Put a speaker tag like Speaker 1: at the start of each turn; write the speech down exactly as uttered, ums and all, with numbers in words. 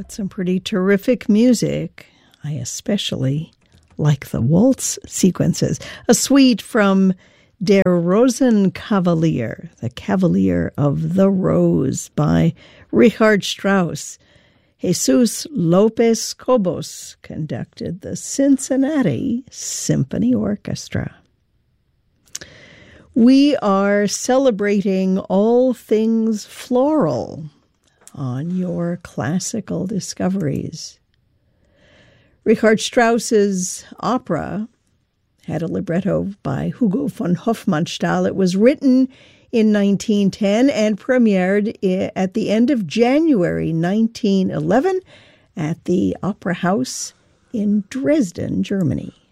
Speaker 1: Some pretty terrific music. I especially like the waltz sequences. A suite from Der Rosenkavalier, the Cavalier of the Rose by Richard Strauss. Jesus Lopez Cobos conducted the Cincinnati Symphony Orchestra. We are celebrating all things floral on your classical discoveries. Richard Strauss's opera had a libretto by Hugo von Hofmannsthal. It was written in nineteen ten and premiered at the end of January nineteen eleven at the Opera House in Dresden, Germany.